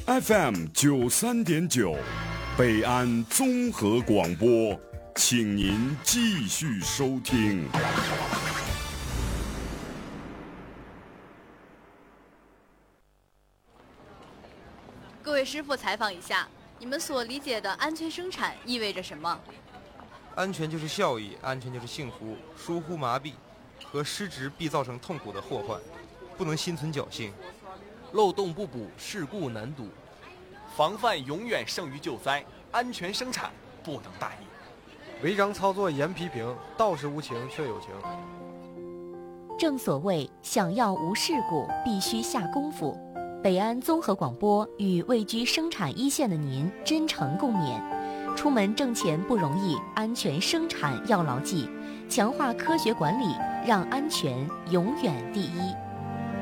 FM93.9，北安综合广播，请您继续收听。 各位师傅，采访一下，你们所理解的安全生产意味着什么？ 安全就是效益，安全就是幸福。疏忽麻痹和失职必造成痛苦的祸患，不能心存侥幸。 漏洞不补，事故难堵。 防范永远胜于救灾，安全生产不能大意。 违章操作严批评，道是无情却有情。 正所谓，想要无事故，必须下功夫。北安综合广播与位居生产一线的您真诚共勉。出门挣钱不容易，安全生产要牢记，强化科学管理，让安全永远第一。